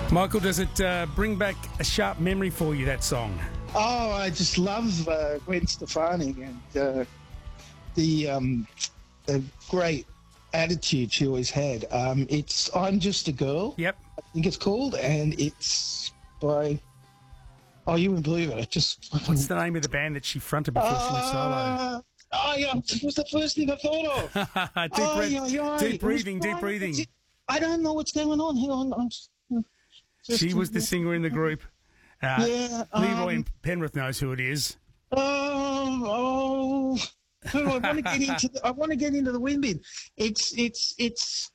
Michael, does it bring back a sharp memory for you, that song? Oh, I just love Gwen Stefani and the great attitude she always had. It's I'm Just a Girl. Yep. I think it's called, and it's by... Oh, you wouldn't believe it. What's the name of the band that she fronted before she went solo? Oh, yeah, it was the first thing I thought of. Deep breathing. I don't know what's going on. Hang on. She was the singer in the group. Leroy in Penrith knows who it is. I want to get into. I want to get into the wind bin. It's.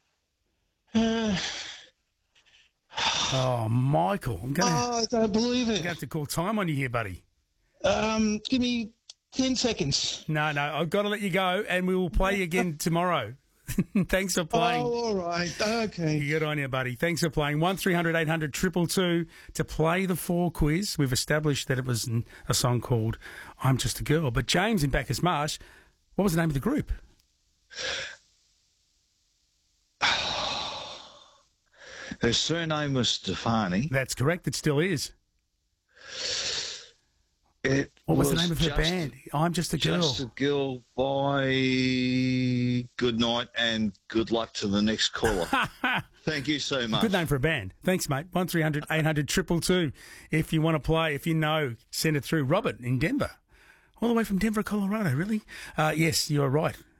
Oh, Michael! I don't believe it. I'm gonna have to call time on you here, buddy. Give me 10 seconds. No, I've got to let you go, and we will play again tomorrow. Thanks for playing. Oh, all right. Okay. Good on you, buddy. Thanks for playing. 1300 800 222 to play the 4 quiz. We've established that it was a song called I'm Just a Girl. But James in Bacchus Marsh, what was the name of the group? Her surname was Stefani. That's correct. It still is. What was the name of her band? I'm Just a Girl. Just a Girl by Good Night and Good Luck to the next caller. Thank you so much. Good name for a band. Thanks, mate. 1300 800 222. If you want to play, if you know, send it through. Robert in Denver. All the way from Denver, Colorado, really? Yes, you're right.